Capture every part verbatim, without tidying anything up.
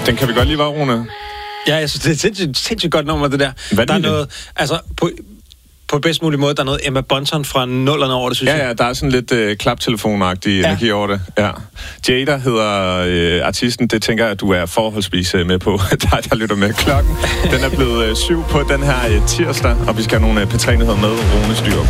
Den kan vi godt lide, var, Rune? Ja, jeg synes, det er et sindssygt, sindssygt godt nummer, det der. Hvad der er noget, altså, på, på bedst mulig måde, der er noget Emma Bunton fra nullerne over det, synes ja, jeg. Ja, der er sådan lidt øh, klaptelefonagtig ja. energi over det. Ja. Jada hedder øh, artisten, det tænker jeg, at du er forholdsvis øh, med på. der, der lytter med klokken. Den er blevet øh, syv på den her øh, tirsdag, og vi skal have nogle øh, P tre-nyheder med, Rune Styrup.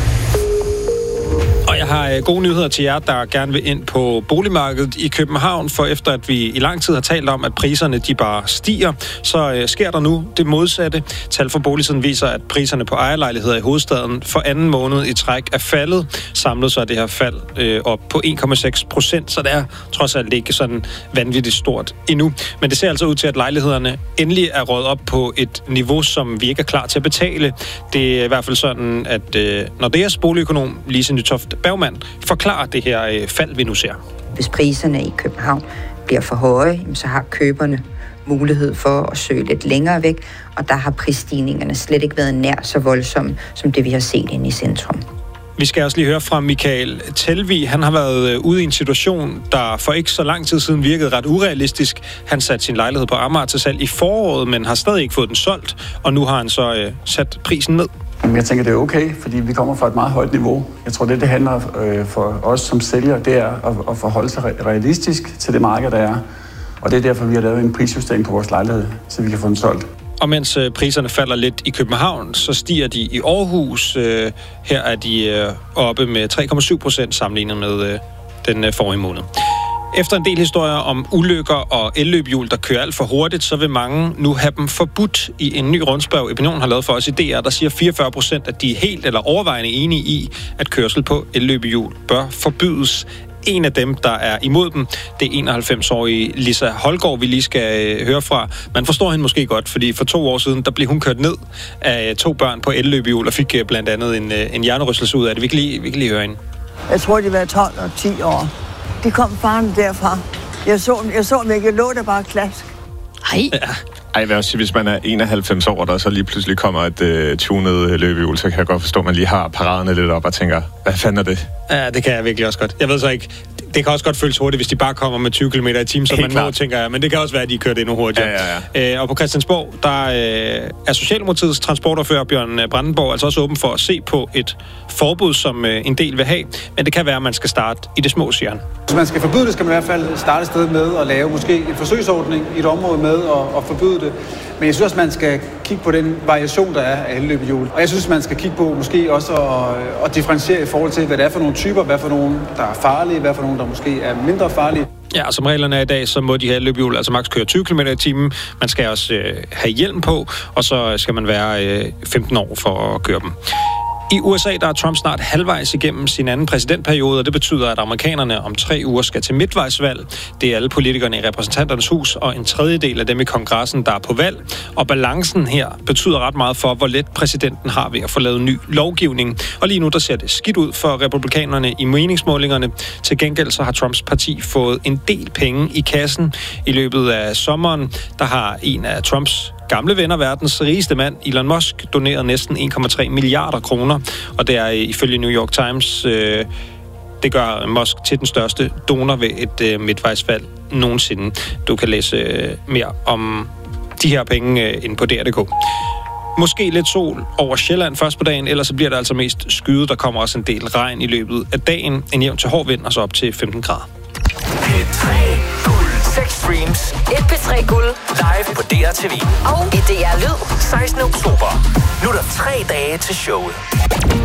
Og jeg har øh, gode nyheder til jer, der gerne vil ind på boligmarkedet i København, for efter at vi i lang tid har talt om, at priserne de bare stiger, så øh, sker der nu det modsatte. Tal fra Boligsiden viser, at priserne på ejerlejligheder i hovedstaden for anden måned i træk er faldet. Samlet så er det her fald øh, op på en komma seks procent, så det er trods alt ikke sådan vanvittigt stort endnu. Men det ser altså ud til, at lejlighederne endelig er røget op på et niveau, som vi ikke er klar til at betale. Det er i hvert fald sådan, at øh, når det er boligøkonom Lise Nytoft Bergmann forklarer det her øh, fald, vi nu ser. Hvis priserne i København bliver for høje, så har køberne mulighed for at søge lidt længere væk, og der har prisstigningerne slet ikke været nær så voldsomme, som det vi har set inde i centrum. Vi skal også lige høre fra Michael Telvig. Han har været ude i en situation, der for ikke så lang tid siden virkede ret urealistisk. Han satte sin lejlighed på Amager til salg i foråret, men har stadig ikke fået den solgt, og nu har han så øh, sat prisen ned. Jeg tænker, det er okay, fordi vi kommer fra et meget højt niveau. Jeg tror, det det handler øh, for os som sælgere, det er at, at forholde sig realistisk til det marked, der er. Og det er derfor, vi har lavet en prisjustering på vores lejlighed, så vi kan få den solgt. Og mens øh, priserne falder lidt i København, så stiger de i Aarhus. Øh, her er de øh, oppe med tre komma syv procent sammenlignet med øh, den øh, forrige måned. Efter en del historier om ulykker og elløbehjul, der kører alt for hurtigt, så vil mange nu have dem forbudt. I en ny rundspørg, Opinion har lavet for os i D R, der siger fireogfyrre procent, at de er helt eller overvejende enige i, at kørsel på elløbehjul bør forbydes. En af dem, der er imod dem, det er enoghalvfems-årige Lisa Holgaard, vi lige skal øh, høre fra. Man forstår hende måske godt, fordi for to år siden, der blev hun kørt ned af to børn på elløbehjul og fik øh, blandt andet en, øh, en hjernerystelse ud af det. Vi kan lige, vi kan lige høre hende. Jeg tror, de var tolv og ti år. De kom farne derfra. Jeg så dem, jeg så dem ikke. Jeg lå der bare klask. Ej. Ja. Ej, hvad også, hvis man er enoghalvfems år, der så lige pludselig kommer et øh, tunet løbehjul, så kan jeg godt forstå, at man lige har paraderne lidt op og tænker, hvad fanden er det? Ja, det kan jeg virkelig også godt. Jeg ved så ikke, det kan også godt føles hurtigt, hvis de bare kommer med tyve kilometer i timen, så man må, tænker jeg, men det kan også være, at de kører det endnu hurtigere. Ja, ja, ja. Øh, og på Christiansborg, der øh, er Socialdemokratiets transportordfører Bjørn Brandenborg altså også åben for at se på et forbud, som øh, en del vil have, men det kan være, at man skal starte i det små, siger han. Hvis man skal forbyde det, skal man i hvert fald starte et sted med at lave måske en forsøgsordning i et område med at, at forbyde det. Men jeg synes også, man skal kigge på den variation, der er af elløbehjul. Og jeg synes, man skal kigge på måske også at, at differentiere i forhold til, hvad det er for nogle typer, hvad for nogle, der er farlige, hvad for nogle, der måske er mindre farlige. Ja, som reglerne er i dag, så må de her løbehjul altså maks køre tyve kilometer i timen. Man skal også øh, have hjelm på, og så skal man være øh, femten år for at køre dem. I U S A der er Trump snart halvvejs igennem sin anden præsidentperiode, og det betyder, at amerikanerne om tre uger skal til midtvejsvalg. Det er alle politikerne i repræsentanternes hus, og en tredjedel af dem i kongressen, der er på valg. Og balancen her betyder ret meget for, hvor let præsidenten har ved at få lavet ny lovgivning. Og lige nu der ser det skidt ud for republikanerne i meningsmålingerne. Til gengæld så har Trumps parti fået en del penge i kassen. I løbet af sommeren, der har en af Trumps gamle venner, verdens rigeste mand, Elon Musk, doneret næsten en komma tre milliarder kroner, og det er ifølge New York Times, øh, det gør Musk til den største donor ved et øh, midtvejsvalg nogensinde. Du kan læse øh, mere om de her penge øh, inde på D R punktum d k. Måske lidt sol over Sjælland først på dagen, ellers så bliver det altså mest skyet. Der kommer også en del regn i løbet af dagen. En jævn til hård vind, og så op til femten grader. seks streams, et P tre-guld, live på D R T V og i D R Lyd sekstende oktober. Nu er der tre dage til showet.